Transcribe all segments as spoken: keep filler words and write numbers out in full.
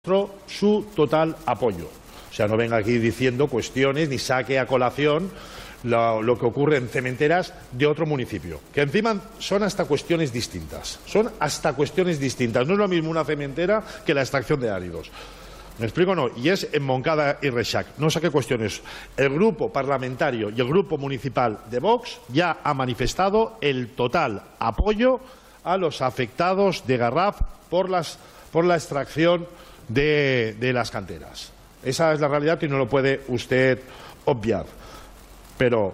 su total apoyo. O sea, no venga aquí diciendo cuestiones ni saque a colación lo, lo que ocurre en cementeras de otro municipio, que encima son hasta cuestiones distintas. Son hasta cuestiones distintas. No es lo mismo una cementera que la extracción de áridos. ¿Me explico o no? Y es en Moncada y Reixac. No sé qué cuestiones. El grupo parlamentario y el grupo municipal de Vox ya ha manifestado el total apoyo a los afectados de Garraf por, las, por la extracción de, de las canteras. Esa es la realidad y no lo puede usted obviar. Pero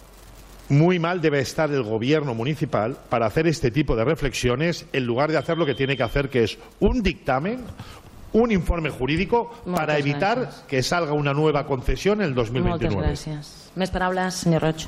muy mal debe estar el gobierno municipal para hacer este tipo de reflexiones en lugar de hacer lo que tiene que hacer, que es un dictamen, un informe jurídico Moltes para evitar gràcies. que salga una nueva concesión en el dos mil veintinueve. Moltes gràcies. Més paraules, senyor Roig.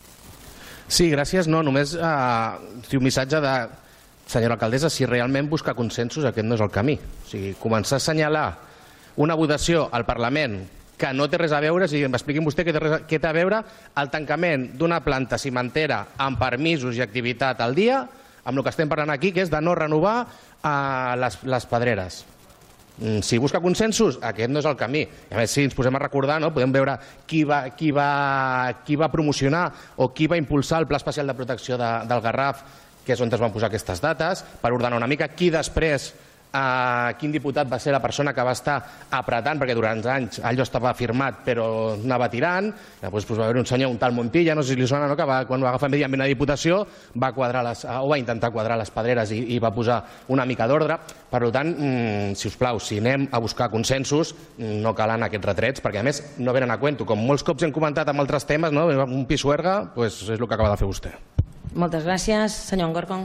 Sí, gràcies. No, només eh, un missatge de, senyora alcaldessa, si realment busca consensos, aquest no és el camí. O sigui, començar a assenyalar una votació al Parlament que no té res a veure, si m'expliquin vostè què té, res a, què té a veure el tancament d'una planta cimentera amb permisos i activitat al dia amb el que estem parlant aquí, que és de no renovar eh, les, les pedreres. Si busca consensos, aquest no és el camí. A més, si ens posem a recordar, no, podem veure qui va, qui, va, qui va promocionar o qui va impulsar el Pla Especial de Protecció de, del Garraf, que és on es van posar aquestes dates, per ordenar una mica qui després, eh, quin diputat va ser la persona que va estar apretant, perquè durant anys allò estava firmat però anava tirant. Després pues, va haver un senyor, un tal Montilla, no sé si li sona, no, que va, quan va agafar Medi Ambient a la Diputació va, quadrar les, o va intentar quadrar les pedreres i, i va posar una mica d'ordre. Per tant, mmm, si us plau, si anem a buscar consensos, no calen aquests retrets, perquè a més no venen a cuento. Com molts cops hem comentat amb altres temes, no? Un pisuerga pues, és el que acaba de fer vostè. Moltes gràcies. Senyor Gorgon.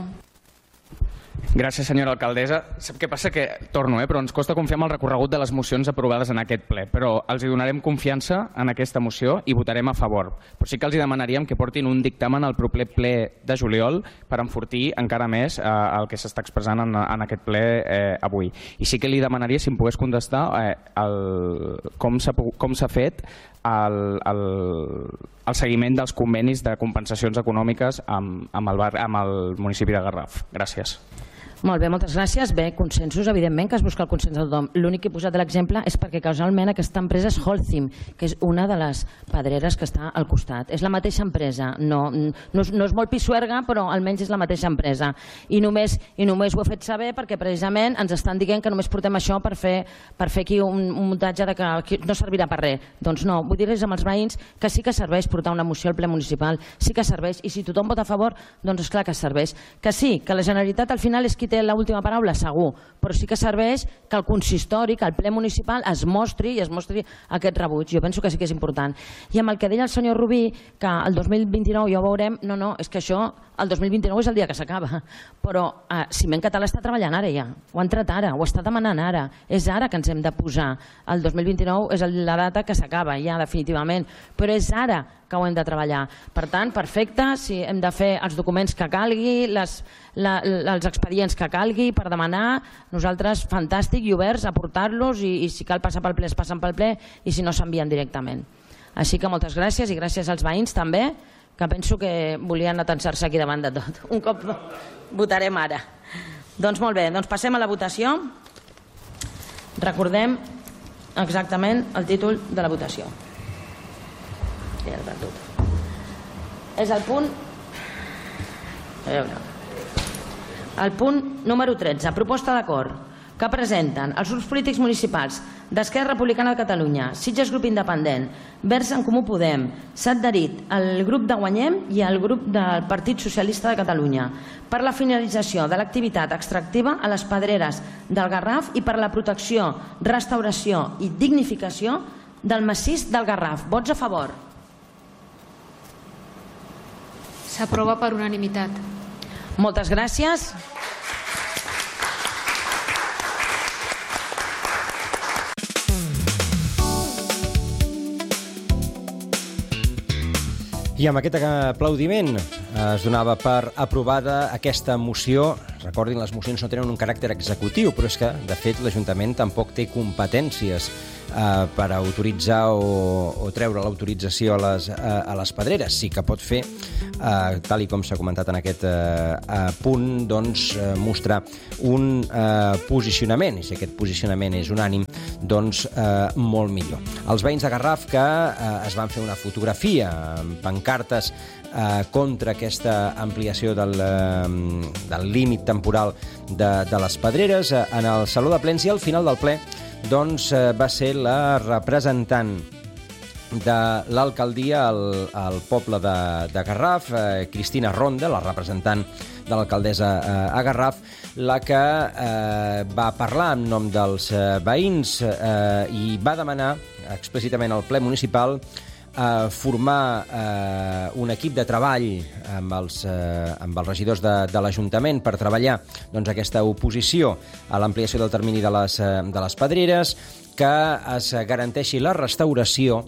Gràcies, senyora alcaldessa. Sap què passa? Que torno, eh? però ens costa confiar en el recorregut de les mocions aprovades en aquest ple, però els hi donarem confiança en aquesta moció i votarem a favor. Però sí que els hi demanaríem que portin un dictamen al proper ple de juliol per enfortir encara més eh, el que s'està expressant en, en aquest ple eh, avui. I sí que li demanaria si em pogués contestar eh, el, com s'ha fet el, el, el seguiment dels convenis de compensacions econòmiques amb, amb, el, bar, amb el municipi de Garraf. Gràcies. Molt bé, moltes gràcies. Bé, consensos, evidentment que es busca el consens de tothom. L'únic que he posat l'exemple és perquè casualment aquesta empresa és Holcim, que és una de les pedreres que està al costat. És la mateixa empresa, no, no, és, no és molt pisuerga, però almenys és la mateixa empresa. I només, i només ho he fet saber perquè precisament ens estan dient que només portem això per fer, per fer aquí un, un muntatge de que no servirà per res. Doncs no, vull dir-los amb els veïns que sí que serveix portar una moció al ple municipal, sí que serveix, i si tothom vota a favor, doncs és clar que serveix. Que sí, que la Generalitat al final és qui té l'última paraula, segur, però sí que serveix que el consistori, que el ple municipal es mostri i es mostri aquest rebuig. Jo penso que sí que és important. I amb el que deia el senyor Rubí, que el dos mil vint-i-nou ja ho veurem, no, no, és que això, el dos mil vint-i-nou és el dia que s'acaba, però eh, Ciment Català està treballant ara ja, ho han tret ara, ho està demanant ara, és ara que ens hem de posar. El dos mil vint-i-nou és la data que s'acaba ja definitivament, però és ara que ho hem de treballar. Per tant, perfecte, si hem de fer els documents que calgui, les, la, els expedients que calgui per demanar, nosaltres fantàstic i oberts a portar-los i, i si cal passar pel ple es passen pel ple i si no s'envien directament. Així que moltes gràcies i gràcies als veïns també, que penso que volien atansar-se aquí davant de tot. Un cop votarem ara. Doncs molt bé, doncs passem a la votació. Recordem exactament el títol de la votació. És el punt el punt número tretze, proposta d'acord que presenten els grups polítics municipals d'Esquerra Republicana de Catalunya, Sitges Grup Independent, Verds en Comú Podem, s'ha adherit al grup de Guanyem i al grup del Partit Socialista de Catalunya per la finalització de l'activitat extractiva a les pedreres del Garraf i per la protecció, restauració i dignificació del massís del Garraf. Vots a favor? S'aprova per unanimitat. Moltes gràcies. I amb aquest aplaudiment es donava per aprovada aquesta moció recordin, les mocions no tenen un caràcter executiu, però és que, de fet, l'Ajuntament tampoc té competències eh, per autoritzar o, o treure l'autorització a, les, a, a les pedreres. Sí que pot fer, eh, tal i com s'ha comentat en aquest eh, punt, doncs, eh, mostrar un eh, posicionament, i si aquest posicionament és unànim, doncs eh, molt millor. Els veïns de Garraf que eh, es van fer una fotografia amb pancartes eh, contra aquesta ampliació del, eh, del límit temporal de, de les pedreres eh, en el Saló de Plens, i al final del ple doncs, eh, va ser la representant de l'alcaldia al, al poble de, de Garraf, eh, Cristina Ronda, la representant de l'alcaldessa eh, a Garraf, la que eh, va parlar en nom dels eh, veïns eh, i va demanar explícitament al ple municipal eh, formar eh, un equip de treball amb els, eh, amb els regidors de, de l'Ajuntament per treballar doncs, aquesta oposició a l'ampliació del termini de les, eh, de les pedreres, que es garanteixi la restauració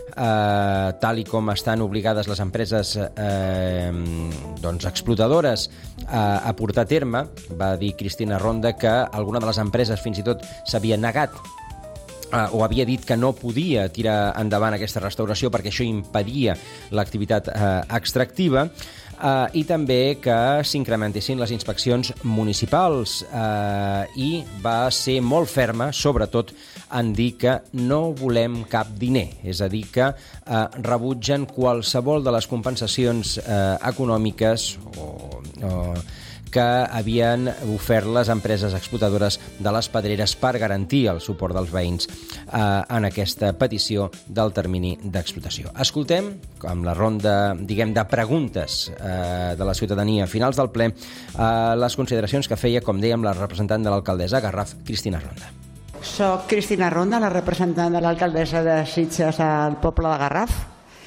eh, tal i com estan obligades les empreses eh, doncs explotadores a, a portar a terme. Va dir Cristina Ronda que alguna de les empreses fins i tot s'havia negat Uh, o havia dit que no podia tirar endavant aquesta restauració perquè això impedia l'activitat uh, extractiva, uh, i també que s'incrementessin les inspeccions municipals, uh, i va ser molt ferma, sobretot, en dir que no volem cap diner, és a dir, que uh, rebutgen qualsevol de les compensacions uh, econòmiques o... o que havien ofert les empreses explotadores de les pedreres per garantir el suport dels veïns eh, en aquesta petició del termini d'explotació. Escoltem, amb la ronda, diguem, de preguntes eh, de la ciutadania a finals del ple, eh, les consideracions que feia, com dèiem, la representant de l'alcaldessa Garraf, Cristina Ronda. Soc Cristina Ronda, la representant de l'alcaldessa de Sitges al poble de Garraf.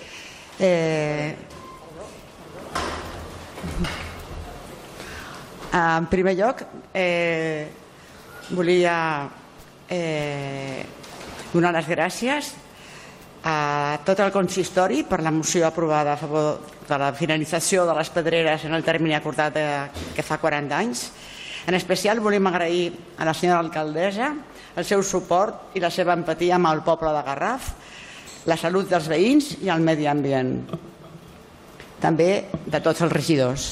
Eh... En primer lloc, eh, volia eh, donar les gràcies a tot el consistori per la moció aprovada a favor de la finalització de les pedreres en el termini acordat de, que fa quaranta anys. En especial volem agrair a la senyora alcaldessa el seu suport i la seva empatia amb el poble de Garraf, la salut dels veïns i el medi ambient. També de tots els regidors.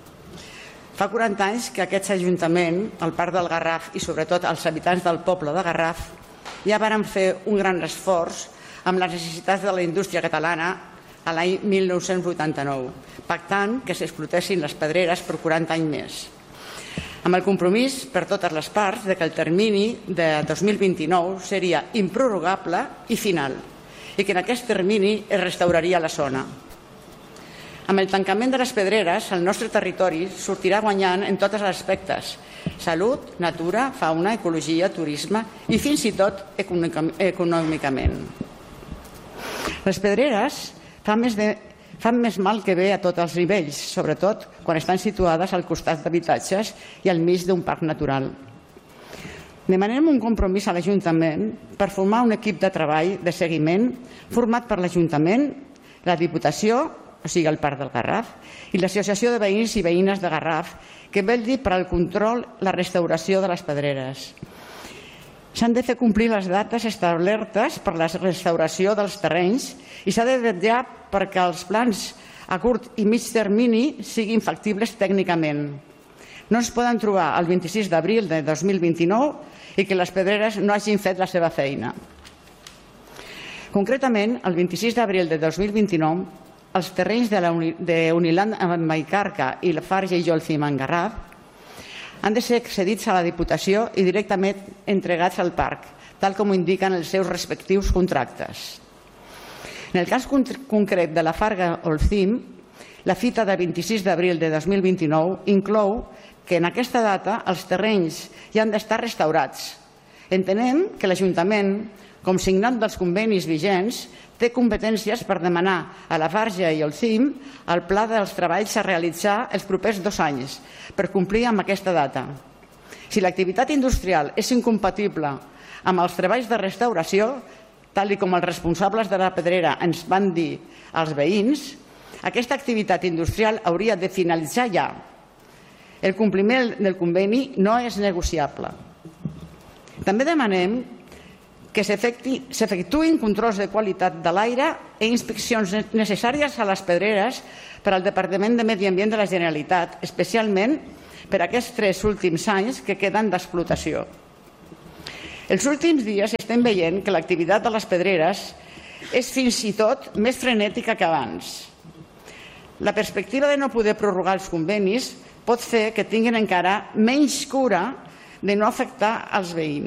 Fa quaranta anys que aquest Ajuntament, el Parc del Garraf i sobretot els habitants del poble de Garraf ja varen fer un gran esforç amb les necessitats de la indústria catalana a l'any mil nou-cents vuitanta-nou, pactant que s'explotessin les pedreres per quaranta anys més, amb el compromís per totes les parts de que el termini de dos mil vint-i-nou seria improrrogable i final, i que en aquest termini es restauraria la zona. Amb el tancament de les pedreres, el nostre territori sortirà guanyant en tots els aspectes: salut, natura, fauna, ecologia, turisme i fins i tot econòmicament. Les pedreres fan més, de, fan més mal que bé a tots els nivells, sobretot quan estan situades al costat d'habitatges i al mig d'un parc natural. Demanem un compromís a l'Ajuntament per formar un equip de treball de seguiment format per l'Ajuntament, la Diputació, o sigui el Parc del Garraf, i l'Associació de Veïns i Veïnes de Garraf, que vetlli per al control i la restauració de les pedreres. S'han de fer complir les dates establertes per la restauració dels terrenys i s'ha de vetllar perquè els plans a curt i mig termini siguin factibles tècnicament. No es poden trobar el vint-i-sis d'abril de dos mil vint-i-nou i que les pedreres no hagin fet la seva feina. Concretament, el vint-i-sis d'abril de dos mil vint-i-nou, els terrenys d'Uniland en Vallcarca i la Farja i Jolcim en Garraf han de ser cedits a la Diputació i directament entregats al parc, tal com ho indiquen els seus respectius contractes. En el cas concret de la Farga Olcim, la fita de vint-i-sis d'abril de dos mil vint-i-nou inclou que en aquesta data els terrenys ja han d'estar restaurats. Entenem que l'Ajuntament, com signant dels convenis vigents, té competències per demanar a la Farja i al Cim el pla dels treballs a realitzar els propers dos anys per complir amb aquesta data. Si l'activitat industrial és incompatible amb els treballs de restauració, tal com els responsables de la pedrera ens van dir als veïns, aquesta activitat industrial hauria de finalitzar ja. El compliment del conveni no és negociable. També demanem que s'efectuïn controls de qualitat de l'aire i inspeccions necessàries a les pedreres per al Departament de Medi Ambient de la Generalitat, especialment per aquests tres últims anys que queden d'explotació. Els últims dies estem veient que l'activitat de les pedreres és fins i tot més frenètica que abans. La perspectiva de no poder prorrogar els convenis pot fer que tinguin encara menys cura de no afectar els veïns.